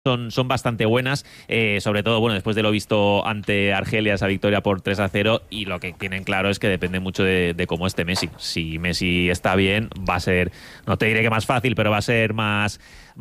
son bastante buenas, sobre todo, bueno, después de lo visto ante Argelia, esa victoria por 3-0, y lo que tienen claro es que depende mucho de cómo esté Messi. Si Messi está bien, va a ser, no te diré que más fácil, pero va a ser más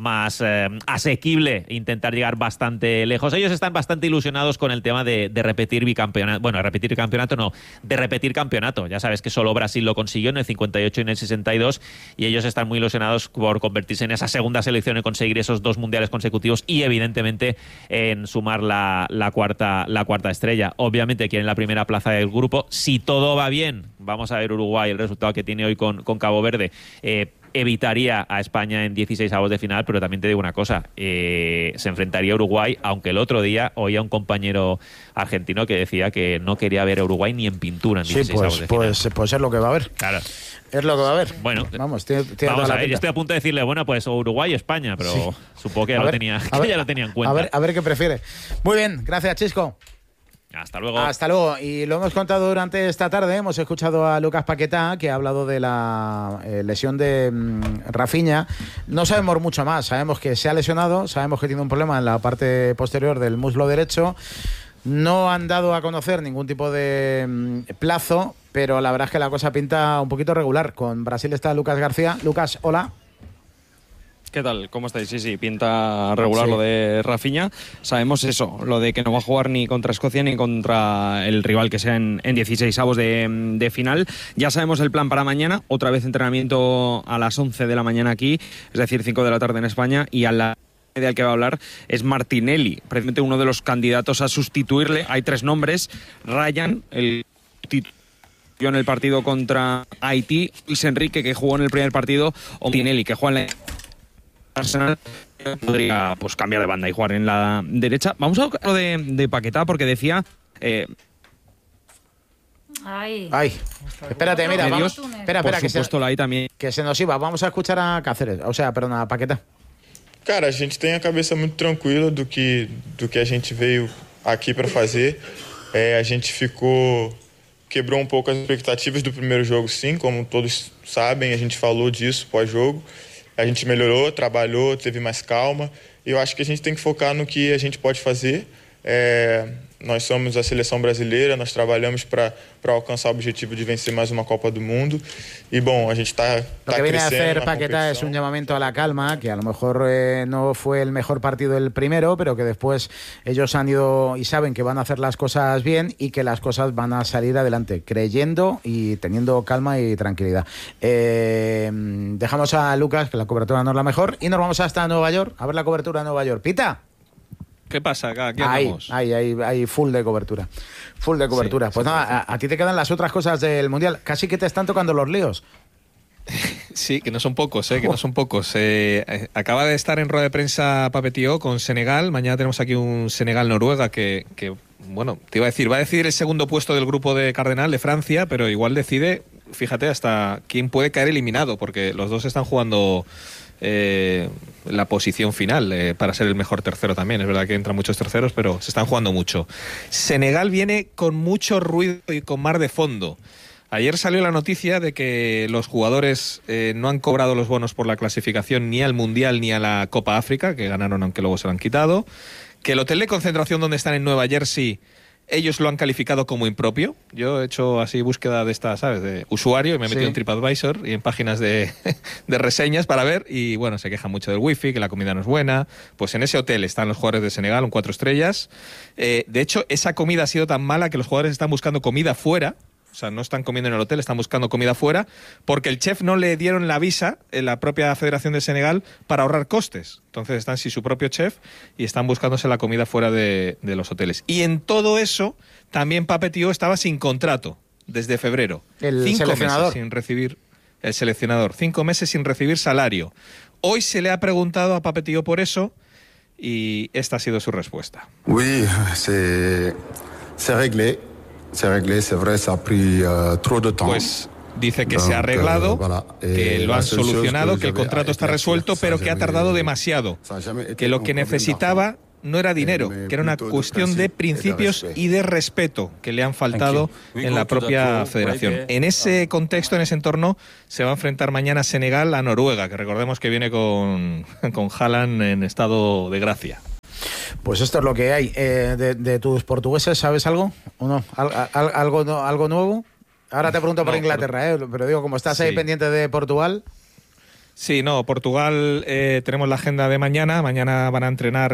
asequible intentar llegar bastante lejos. Ellos están bastante ilusionados con el tema de repetir bicampeonato. Bueno, repetir campeonato no, de repetir campeonato. Ya sabes que solo Brasil lo consiguió en el 58 y en el 62, y ellos están muy ilusionados por convertirse en esa segunda selección y conseguir esos 2 mundiales consecutivos y evidentemente en sumar la cuarta estrella. Obviamente quieren la primera plaza del grupo. Si todo va bien, vamos a ver Uruguay, el resultado que tiene hoy con Cabo Verde, evitaría a España en 16avos de final, pero también te digo una cosa, se enfrentaría a Uruguay, aunque el otro día oía un compañero argentino que decía que no quería ver a Uruguay ni en pintura en 16avos de final. Pues es lo que va a haber. Claro. Es lo que va a haber. Bueno, vamos a ver, yo estoy a punto de decirle, bueno, pues Uruguay o España, pero sí, supongo que ya lo tenía en cuenta. A ver qué prefiere. Muy bien, gracias, Chisco. Hasta luego. Hasta luego. Y lo hemos contado durante esta tarde. Hemos escuchado a Lucas Paquetá, que ha hablado de la lesión de Rafinha. No sabemos mucho más. Sabemos que se ha lesionado, sabemos que tiene un problema en la parte posterior del muslo derecho. No han dado a conocer ningún tipo de plazo, pero la verdad es que la cosa pinta un poquito regular. Con Brasil está Lucas García. Lucas, hola. ¿Qué tal? ¿Cómo estáis? Sí, pinta regular lo de Rafinha. Sabemos eso, lo de que no va a jugar ni contra Escocia ni contra el rival que sea en 16avos de final. Ya sabemos el plan para mañana. Otra vez entrenamiento a las 11 de la mañana aquí, es decir, 5 de la tarde en España, y a la del que va a hablar es Martinelli, precisamente uno de los candidatos a sustituirle. Hay 3 nombres: Ryan, el titular en el partido contra Haití; Luis Enrique, que jugó en el primer partido; o Martinelli, que juega en la Arsenal, podría pues cambiar de banda y jugar en la derecha. Vamos a hablar de Paquetá, porque decía Ay, espérate, mira, vamos. Espera, por supuesto, que también. Que se nos iba. Vamos a escuchar a Cáceres, o sea, perdón, a Paquetá. Cara, a gente tem a cabeça muito tranquila do que a gente veio aqui para fazer. A gente quebrou pouco as expectativas do primeiro jogo, sim, como todos sabem, a gente falou disso pós-jogo. A gente melhorou, trabalhou, teve mais calma. E eu acho que a gente tem que focar no que a gente pode fazer. Nós somos a seleção brasileira, nós trabalhamos para alcançar o objetivo de vencer mais uma Copa do Mundo. Y bueno, a gente está Lo que viene a hacer Paquetá es un llamamiento a la calma, que a lo mejor no fue el mejor partido el primero, pero que después ellos han ido y saben que van a hacer las cosas bien y que las cosas van a salir adelante, creyendo y teniendo calma y tranquilidad. Dejamos a Lucas, que la cobertura no es la mejor, y nos vamos hasta Nueva York a ver la cobertura de Nueva York. ¡Pita! ¿Qué pasa acá? ¿Aquí andamos? Hay full de cobertura. Full de cobertura. Sí, pues nada, a ti te quedan las otras cosas del Mundial. Casi que te están tocando los líos. Sí, que no son pocos, que no son pocos. Acaba de estar en rueda de prensa Papetió con Senegal. Mañana tenemos aquí un Senegal-Noruega que, bueno, te iba a decir, va a decidir el segundo puesto del grupo de Cardenal de Francia, pero igual decide, fíjate, hasta quién puede caer eliminado, porque los dos están jugando la posición final para ser el mejor tercero también. Es verdad que entran muchos terceros, pero se están jugando mucho. Senegal viene con mucho ruido y con mar de fondo. Ayer salió la noticia de que los jugadores no han cobrado los bonos por la clasificación ni al Mundial ni a la Copa África, que ganaron aunque luego se lo han quitado, que el hotel de concentración donde están en Nueva Jersey ellos lo han calificado como impropio. Yo he hecho así búsqueda de esta, ¿sabes?, de usuario, y me he metido en TripAdvisor y en páginas de reseñas para ver, y bueno, se quejan mucho del wifi, que la comida no es buena. Pues en ese hotel están los jugadores de Senegal, un 4 estrellas. De hecho, esa comida ha sido tan mala que los jugadores están buscando comida fuera. O sea, no están comiendo en el hotel, están buscando comida fuera, porque el chef no le dieron la visa en la propia Federación de Senegal para ahorrar costes. Entonces están sin su propio chef y están buscándose la comida fuera de los hoteles. Y en todo eso, también Papetió estaba sin contrato desde febrero. El 5 seleccionador. meses sin recibir, el seleccionador, 5 meses sin recibir salario. Hoy se le ha preguntado a Papetió por eso y esta ha sido su respuesta. Oui, c'est réglé. C'est réglé, c'est vrai, ça a pris trop de temps. Pues dice que se ha arreglado, que lo han solucionado, que el contrato está resuelto, pero que ha tardado demasiado. Que lo que necesitaba no era dinero, que era una cuestión de principios y de respeto que le han faltado en la propia federación. En ese contexto, en ese entorno, se va a enfrentar mañana Senegal a Noruega, que recordemos que viene con Haaland en estado de gracia. Pues esto es lo que hay. De tus portugueses, ¿sabes algo? ¿O no? ¿Algo nuevo? Ahora te pregunto por Inglaterra, pero digo, como estás ahí pendiente de Portugal... Sí, no, Portugal tenemos la agenda de mañana. Mañana van a entrenar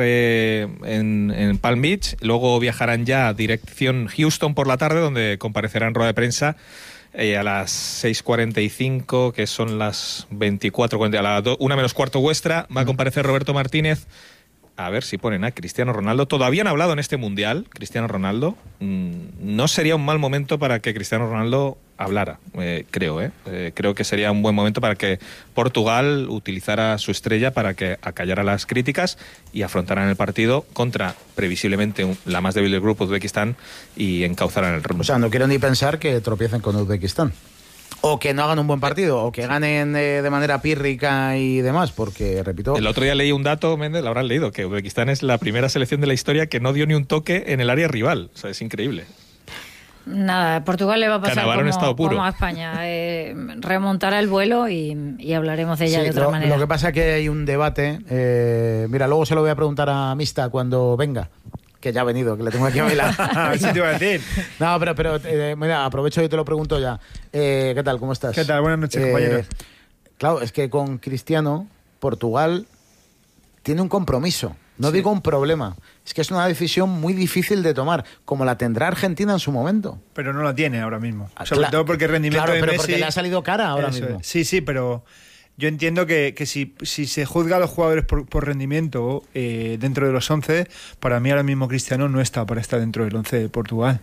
en Palm Beach. Luego viajarán ya a dirección Houston por la tarde, donde comparecerán en rueda de prensa a las 6:45, que son las 24:40, a las 1 menos cuarto vuestra. Va a comparecer Roberto Martínez. A ver si ponen a Cristiano Ronaldo. Todavía han hablado en este Mundial, Cristiano Ronaldo. No sería un mal momento para que Cristiano Ronaldo hablara, creo. Creo que sería un buen momento para que Portugal utilizara su estrella para que acallara las críticas y afrontaran el partido contra, previsiblemente, la más débil del grupo, Uzbekistán, y encauzaran el rumbo. O sea, no quiero ni pensar que tropiecen con Uzbekistán. O que no hagan un buen partido, o que ganen de manera pírrica y demás, porque, repito... El otro día leí un dato, Méndez, lo habrán leído, que Uzbekistán es la primera selección de la historia que no dio ni un toque en el área rival. O sea, es increíble. Nada, Portugal le va a pasar como a España. Remontará el vuelo y hablaremos de ella de otra manera. Lo que pasa es que hay un debate. Mira, luego se lo voy a preguntar a Mista cuando venga. Que ya ha venido, que le tengo aquí a bailar. Sí te iba a decir. No, pero mira, aprovecho y te lo pregunto ya. ¿Qué tal? ¿Cómo estás? ¿Qué tal? Buenas noches, compañeros. Claro, es que con Cristiano, Portugal tiene un compromiso. No digo un problema. Es que es una decisión muy difícil de tomar, como la tendrá Argentina en su momento. Pero no la tiene ahora mismo. Sobre todo porque el rendimiento de Messi... porque le ha salido cara ahora mismo. Sí, pero... Yo entiendo que si se juzga a los jugadores por rendimiento dentro de los 11, para mí ahora mismo Cristiano no está para estar dentro del 11 de Portugal.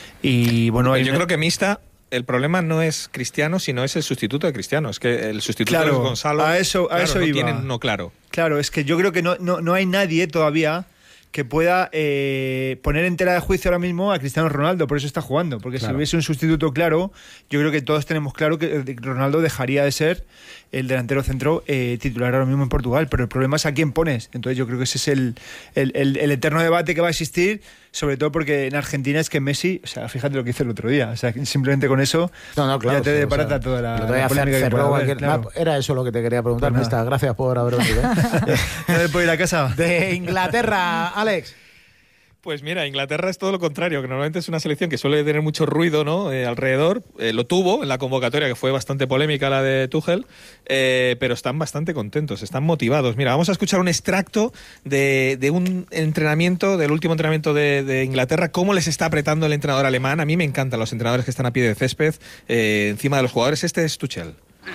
Y bueno, yo creo que Mista, el problema no es Cristiano, sino es el sustituto de Cristiano. Es que el sustituto es Gonzalo. A eso no iba. Tienen uno claro. Claro, es que yo creo que no hay nadie todavía que pueda poner en tela de juicio ahora mismo a Cristiano Ronaldo, por eso está jugando, porque si hubiese un sustituto claro, yo creo que todos tenemos claro que Ronaldo dejaría de ser el delantero centro titular ahora mismo en Portugal, pero el problema es a quién pones. Entonces yo creo que ese es el eterno debate que va a existir, sobre todo porque en Argentina es que Messi, o sea, fíjate lo que hizo el otro día, o sea, simplemente con eso ya te deparata toda la polémica que puede haber, claro. Era eso lo que te quería preguntar, pues Mista, gracias por haber venido. ¿No puedo ir a casa? De Inglaterra, Alex. Pues mira, Inglaterra es todo lo contrario, que normalmente es una selección que suele tener mucho ruido, ¿no? Alrededor. Lo tuvo en la convocatoria, que fue bastante polémica la de Tuchel, pero están bastante contentos, están motivados. Mira, vamos a escuchar un extracto de un entrenamiento, del último entrenamiento de Inglaterra, cómo les está apretando el entrenador alemán. A mí me encantan los entrenadores que están a pie de césped, encima de los jugadores. Este es Tuchel.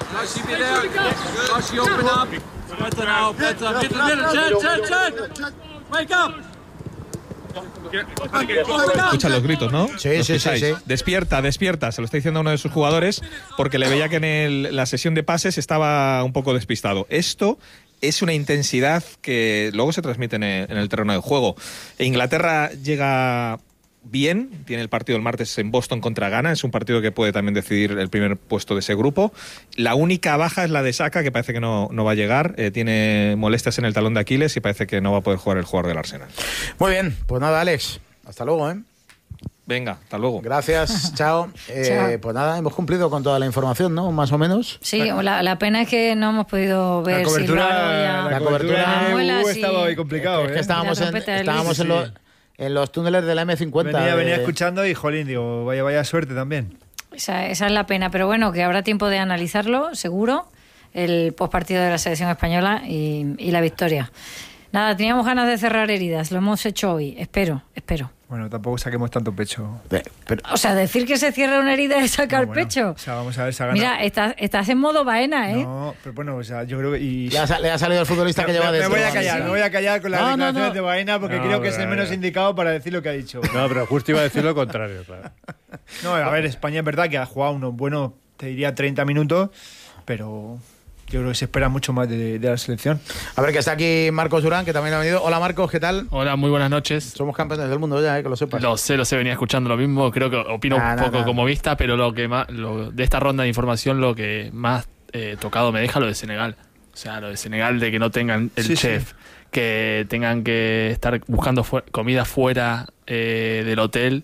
Escucha los gritos, ¿no? Sí. Despierta, se lo está diciendo a uno de sus jugadores porque le veía que en la sesión de pases estaba un poco despistado. Esto es una intensidad que luego se transmite en el terreno de juego. Inglaterra llega bien, tiene el partido el martes en Boston contra Ghana, es un partido que puede también decidir el primer puesto de ese grupo. La única baja es la de Saka, que parece que no va a llegar, tiene molestias en el talón de Aquiles y parece que no va a poder jugar el jugador del Arsenal. Muy bien, pues nada, Alex, hasta luego, Venga, hasta luego. Gracias, chao. Pues nada, hemos cumplido con toda la información, ¿no? Más o menos. Sí, la pena es que no hemos podido ver la cobertura estaba hoy complicado. Es que estábamos en los túneles de la M50. Venía escuchando y, jolín, digo, vaya suerte también. Esa es la pena, pero bueno, que habrá tiempo de analizarlo, seguro, el postpartido de la selección española y la victoria. Nada, teníamos ganas de cerrar heridas, lo hemos hecho hoy, espero. Bueno, tampoco saquemos tanto pecho. O sea, decir que se cierra una herida es sacar pecho. O sea, vamos a ver, se ha ganado. Mira, estás en modo baena, ¿eh? No, pero bueno, o sea, yo creo que... Le ha salido el futbolista que lleva me voy a callar con las declaraciones de Baena porque creo que es el menos indicado para decir lo que ha dicho. No, pero justo iba a decir lo contrario, claro. No, a ver, España es verdad que ha jugado unos buenos, te diría 30 minutos, pero... Yo creo que se espera mucho más de la selección. A ver, que está aquí Marcos Durán, que también ha venido. Hola, Marcos, ¿qué tal? Hola, muy buenas noches. Somos campeones del mundo ya, que lo sepas. Lo sé, venía escuchando lo mismo. Creo que opino un poco como Vista, pero de esta ronda de información lo que más tocado me deja lo de Senegal. O sea, lo de Senegal, de que no tengan el chef, que tengan que estar buscando comida fuera del hotel.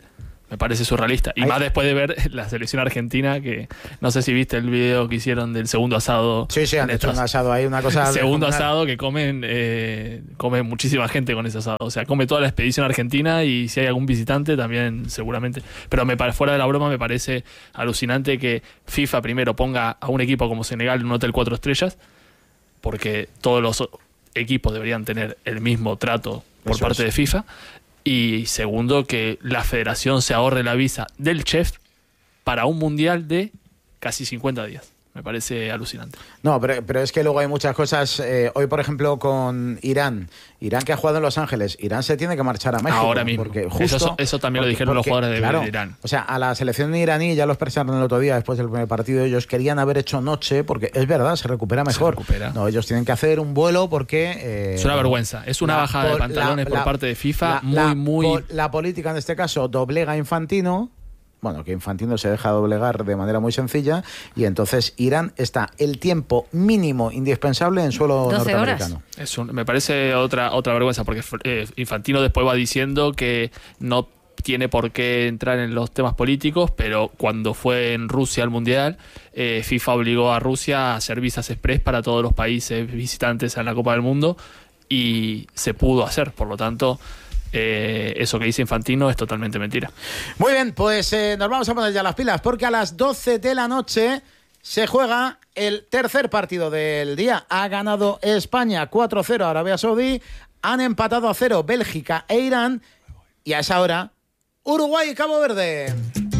Me parece surrealista. Y más después de ver la selección argentina, que no sé si viste el video que hicieron del segundo asado. Sí, han hecho un asado ahí, una cosa... Segundo asado que comen muchísima gente con ese asado. O sea, come toda la expedición argentina y si hay algún visitante también seguramente. Pero fuera de la broma, me parece alucinante que FIFA primero ponga a un equipo como Senegal en un hotel 4 estrellas, porque todos los equipos deberían tener el mismo trato por parte de FIFA. Y segundo, que la federación se ahorre la visa del chef para un mundial de casi 50 días. Me parece alucinante. No, pero es que luego hay muchas cosas. Hoy, por ejemplo, con Irán que ha jugado en Los Ángeles, Irán se tiene que marchar a México. Ahora mismo. Porque justo, eso también lo dijeron los jugadores de Irán. O sea, a la selección iraní, ya lo expresaron el otro día después del primer partido, ellos querían haber hecho noche, porque es verdad, se recupera mejor. No, ellos tienen que hacer un vuelo porque... es una vergüenza. Es una bajada de pantalones por parte de FIFA muy... La política, en este caso, doblega a Infantino. Bueno, que Infantino se deja doblegar de manera muy sencilla y entonces Irán está el tiempo mínimo indispensable en suelo norteamericano. Me parece otra vergüenza, porque Infantino después va diciendo que no tiene por qué entrar en los temas políticos, pero cuando fue en Rusia al Mundial, FIFA obligó a Rusia a hacer visas express para todos los países visitantes en la Copa del Mundo y se pudo hacer, por lo tanto... eso que dice Infantino es totalmente mentira. Muy bien, pues nos vamos a poner ya las pilas, porque a las 12 de la noche se juega el tercer partido del día. Ha ganado España 4-0 a Arabia Saudí, han empatado a 0 Bélgica e Irán, y a esa hora Uruguay y Cabo Verde.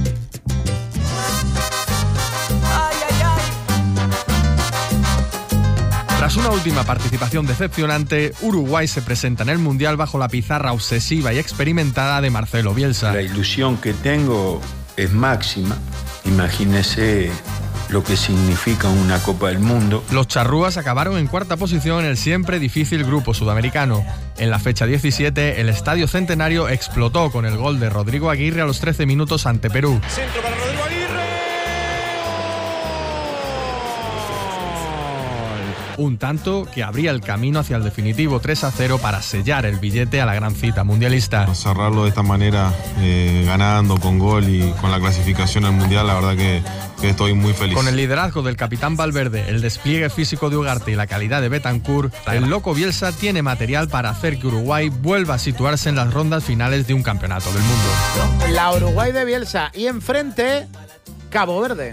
Tras una última participación decepcionante, Uruguay se presenta en el Mundial bajo la pizarra obsesiva y experimentada de Marcelo Bielsa. La ilusión que tengo es máxima. Imagínese lo que significa una Copa del Mundo. Los charrúas acabaron en cuarta posición en el siempre difícil grupo sudamericano. En la fecha 17, el Estadio Centenario explotó con el gol de Rodrigo Aguirre a los 13 minutos ante Perú. Centro para Rodrigo Aguirre. Un tanto que abría el camino hacia el definitivo 3-0 para sellar el billete a la gran cita mundialista. Cerrarlo de esta manera, ganando con gol y con la clasificación al Mundial, la verdad que estoy muy feliz. Con el liderazgo del capitán Valverde, el despliegue físico de Ugarte y la calidad de Betancur, el loco Bielsa tiene material para hacer que Uruguay vuelva a situarse en las rondas finales de un campeonato del mundo. La Uruguay de Bielsa y enfrente, Cabo Verde.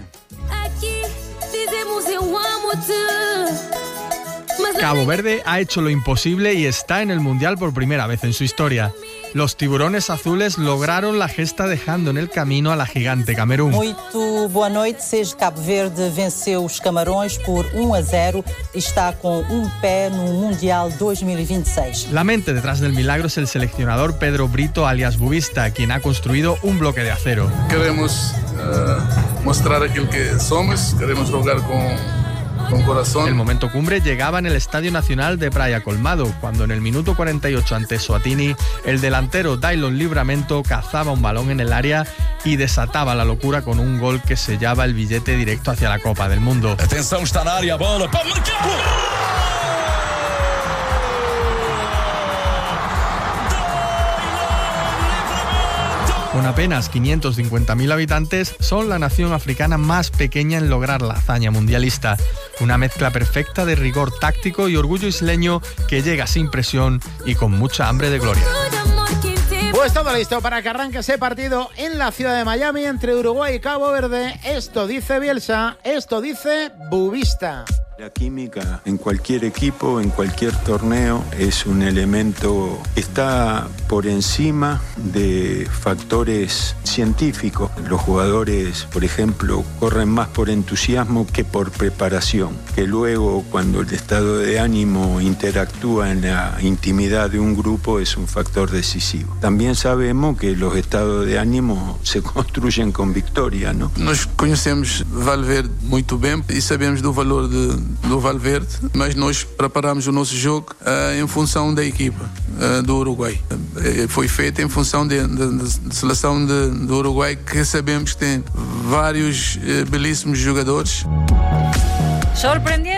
Cabo Verde ha hecho lo imposible y está en el Mundial por primera vez en su historia. Los tiburones azules lograron la gesta dejando en el camino a la gigante Camerún. Muito boa noite. Cabo Verde venceu os Camarões por 1-0 y está con un pé no Mundial 2026. La mente detrás del milagro es el seleccionador Pedro Brito alias Bubista, quien ha construido un bloque de acero. Queremos mostrar aquilo que somos, queremos jugar con corazón. El momento cumbre llegaba en el Estadio Nacional de Praia Colmado, cuando en el minuto 48 ante Soatini, el delantero Dailon Livramento cazaba un balón en el área y desataba la locura con un gol que sellaba el billete directo hacia la Copa del Mundo. Atenção, está na área a bola para marcar. Con apenas 550.000 habitantes, son la nación africana más pequeña en lograr la hazaña mundialista. Una mezcla perfecta de rigor táctico y orgullo isleño que llega sin presión y con mucha hambre de gloria. Pues todo listo para que arranque ese partido en la ciudad de Miami entre Uruguay y Cabo Verde. Esto dice Bielsa, esto dice Bubista. La química en cualquier equipo, en cualquier torneo, es un elemento que está por encima de factores científicos. Los jugadores, por ejemplo, corren más por entusiasmo que por preparación, que luego cuando el estado de ánimo interactúa en la intimidad de un grupo es un factor decisivo. También sabemos que los estados de ánimo se construyen con victoria, ¿no? Nós conhecemos Valverde muito bem e sabemos do valor do Valverde, mas nós preparamos o nosso jogo em função da equipa do Uruguai. Foi feito em função da seleção do Uruguai, que sabemos que tem vários belíssimos jogadores. Sorprendiendo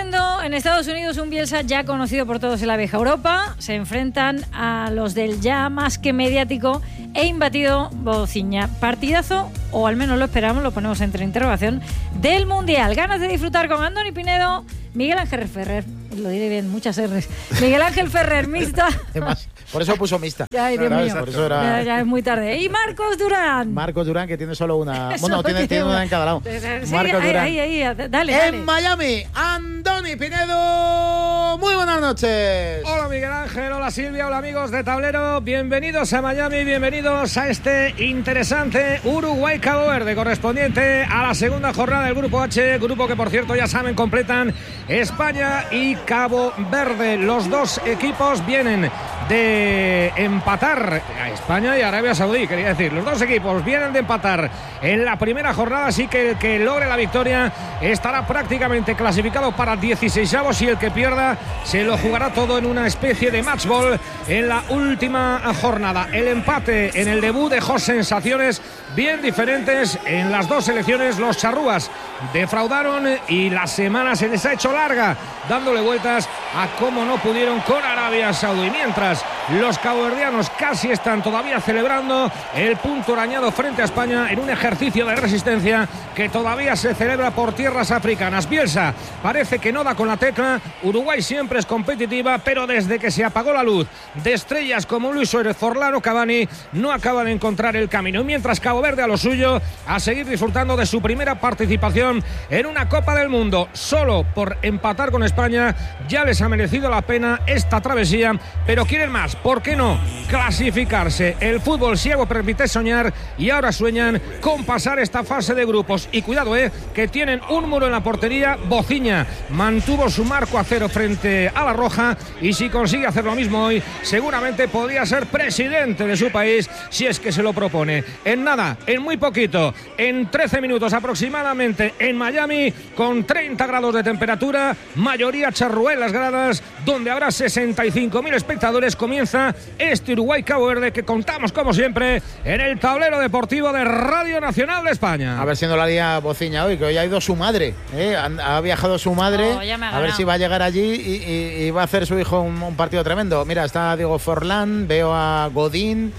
en Estados Unidos un Bielsa ya conocido por todos en la vieja Europa. Se enfrentan a los del ya más que mediático e imbatido Bocinha. Partidazo, o al menos lo esperamos, lo ponemos entre interrogación, del Mundial. Ganas de disfrutar con Andoni Pinedo, Miguel Ángel Ferrer. Lo diré bien, muchas R's. Miguel Ángel Ferrer, mixta. Además, por eso puso mixta. Ay, Dios mío. Por eso era... ya es muy tarde. Y Marcos Durán. Marcos Durán, que tiene solo una. Bueno, tiene una en cada lado. Sí, Marcos Durán. Ahí, dale. En Miami, Andoni Pinedo. Muy buenas noches. Hola Miguel Ángel, hola Silvia, hola amigos de Tablero. Bienvenidos a Miami, bienvenidos a este interesante Uruguay-Cabo Verde, correspondiente a la segunda jornada del Grupo H. Grupo que, por cierto, ya saben, completan España y Cabo Verde. Los dos equipos vienen de empatar a España y Arabia Saudí, quería decir. Los dos equipos vienen de empatar en la primera jornada, así que el que logre la victoria estará prácticamente clasificado para 16avos y el que pierda se lo jugará todo en una especie de match ball en la última jornada. El empate en el debut dejó sensaciones bien diferentes en las dos selecciones. Los charrúas defraudaron y la semana se les ha hecho larga, dándole vueltas a cómo no pudieron con Arabia Saudí, mientras los caboverdianos casi están todavía celebrando el punto arañado frente a España en un ejercicio de resistencia que todavía se celebra por tierras africanas. Bielsa parece que no da con la tecla. Uruguay siempre es competitiva, pero desde que se apagó la luz de estrellas como Luis Suárez, Forlán o Cavani, no acaba de encontrar el camino. Y mientras Cabo Verde a lo suyo, a seguir disfrutando de su primera participación en una Copa del Mundo. Solo por empatar con España ya les ha merecido la pena esta travesía, pero quieren más. ¿Por qué no clasificarse? El fútbol ciego permite soñar y ahora sueñan con pasar esta fase de grupos. Y cuidado, que tienen un muro en la portería. Bocinha mantuvo su marco a cero frente a la Roja y si consigue hacer lo mismo hoy, seguramente podría ser presidente de su país si es que se lo propone. En nada, en muy poquito, en 13 minutos aproximadamente en Miami, con 30 grados de temperatura, mayoría charrúa en las gradas, donde habrá 65.000 espectadores. Comienza este Uruguay-Cabo Verde que contamos como siempre en el tablero deportivo de Radio Nacional de España. A ver si no la lía Bocinha hoy, que hoy ha ido su madre, ha viajado su madre, a ver si va a llegar allí y va a hacer su hijo un partido tremendo. Mira, está Diego Forlán, veo a Godín,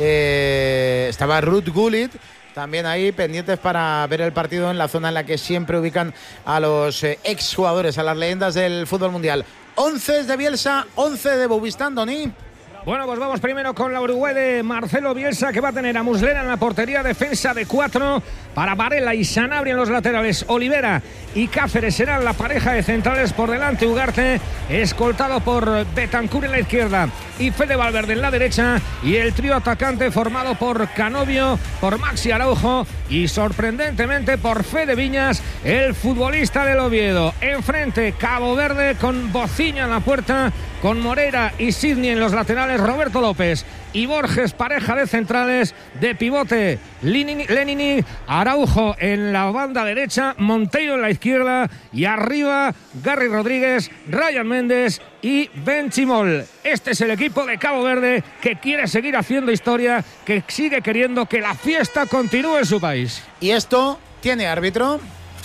estaba Ruud Gullit también ahí, pendientes para ver el partido en la zona en la que siempre ubican a los exjugadores, a las leyendas del fútbol mundial. 11 de Bielsa, 11 de Bouvistán, Doni. Bueno, pues vamos primero con la Uruguay de Marcelo Bielsa, que va a tener a Muslera en la portería, defensa de 4 para Varela y Sanabria en los laterales. Olivera y Cáceres serán la pareja de centrales, por delante Ugarte, escoltado por Betancur en la izquierda y Fede Valverde en la derecha, y el trío atacante formado por Canovio, por Maxi Araujo y sorprendentemente por Fede Viñas, el futbolista del Oviedo. Enfrente Cabo Verde con Bocinha en la puerta, con Moreira y Sidney en los laterales, Roberto López y Borges, pareja de centrales. De pivote Lenini, Araujo en la banda derecha, Monteiro en la izquierda y arriba Gary Rodríguez, Ryan Méndez y Ben Chimol. Este es el equipo de Cabo Verde que quiere seguir haciendo historia, que sigue queriendo que la fiesta continúe en su país. ¿Y esto tiene árbitro?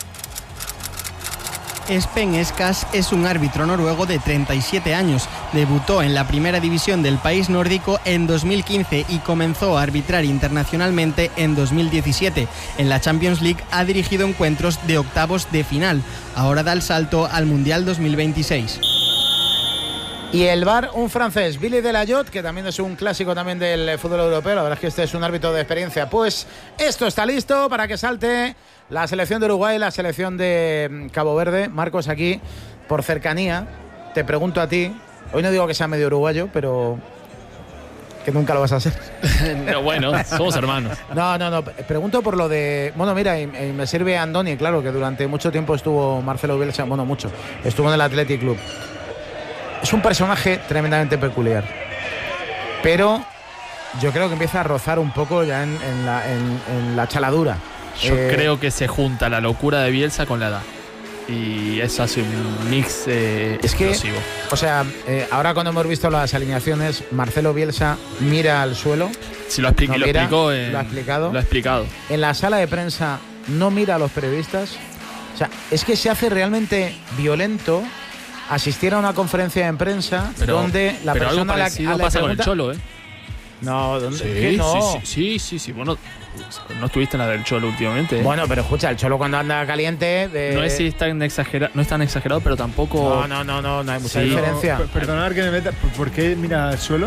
Espen Eskas es un árbitro noruego de 37 años. Debutó en la primera división del país nórdico en 2015 y comenzó a arbitrar internacionalmente en 2017. En la Champions League ha dirigido encuentros de octavos de final. Ahora da el salto al Mundial 2026. Y el VAR, un francés, Billy Delayot, que también es un clásico también del fútbol europeo. La verdad es que este es un árbitro de experiencia. Pues esto está listo para que salte la selección de Uruguay, la selección de Cabo Verde. Marcos, aquí, por cercanía, te pregunto a ti. Hoy no digo que sea medio uruguayo, pero que nunca lo vas a hacer. No, bueno, somos hermanos. No. Pregunto por lo de... Bueno, mira, y me sirve Andoni, claro, que durante mucho tiempo estuvo Marcelo Bielsa, bueno, mucho. Estuvo en el Athletic Club. Es un personaje tremendamente peculiar, pero yo creo que empieza a rozar un poco ya en la chaladura. Yo creo que se junta la locura de Bielsa con la edad y eso hace un mix explosivo. O sea, ahora cuando hemos visto las alineaciones, Marcelo Bielsa mira al suelo. Sí, lo explicado. Lo ha explicado. Lo ha explicado. En la sala de prensa no mira a los periodistas. O sea, es que se hace realmente violento asistir a una conferencia de prensa donde la pero persona algo parecido a la pasa con el pregunta, Cholo, ¿eh? No, ¿dónde? Sí, ¿Qué no? sí. Bueno, no estuviste en la del Cholo últimamente. Bueno, pero escucha, el Cholo cuando anda caliente... No es tan exagerado, pero tampoco... No hay mucha diferencia. Perdonad que me meta, ¿por qué mira al suelo?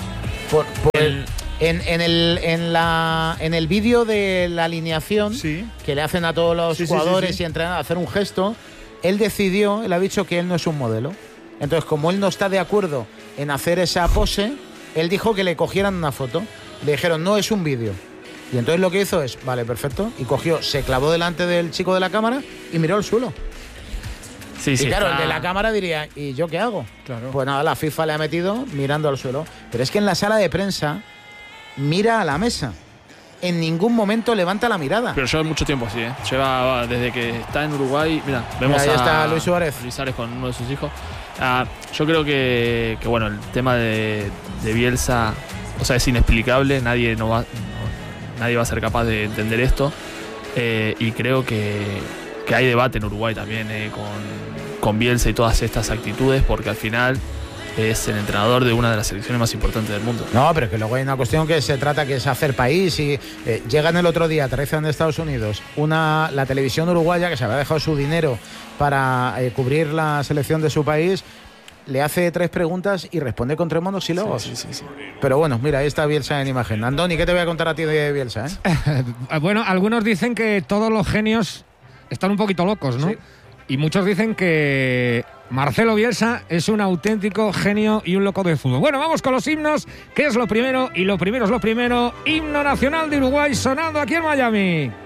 En el vídeo de la alineación que le hacen a todos los jugadores y entrenadores hacer un gesto, él ha dicho que él no es un modelo. Entonces, como él no está de acuerdo en hacer esa pose, él dijo que le cogieran una foto. Le dijeron, no, es un vídeo. Y entonces lo que hizo es, vale, perfecto, y cogió, se clavó delante del chico de la cámara y miró al suelo. Sí, y claro, el de la cámara diría, ¿y yo qué hago? Claro. Pues nada, la FIFA le ha metido mirando al suelo. Pero es que en la sala de prensa mira a la mesa. En ningún momento levanta la mirada. Pero lleva mucho tiempo así, ¿eh? Lleva desde que está en Uruguay. Mira, vemos ahí está Luis Suárez. Luis Suárez con uno de sus hijos. Yo creo que bueno, el tema de Bielsa, o sea, es inexplicable. Nadie va a ser capaz de entender esto. Y creo que hay debate en Uruguay también con Bielsa y todas estas actitudes, porque al final es el entrenador de una de las selecciones más importantes del mundo. No, pero que luego hay una cuestión que se trata, que es hacer país. Y llegan el otro día, aterrizan de Estados Unidos, la televisión uruguaya, que se había dejado su dinero para cubrir la selección de su país, le hace 3 preguntas y responde con 3 monosílabos. Sí. Pero bueno, mira, ahí está Bielsa en imagen. Andoni, ¿qué te voy a contar a ti de Bielsa? Bueno, algunos dicen que todos los genios están un poquito locos, ¿no? Sí. Y muchos dicen que Marcelo Bielsa es un auténtico genio y un loco de fútbol. Bueno, vamos con los himnos, que es lo primero, y lo primero es lo primero. Himno nacional de Uruguay sonando aquí en Miami.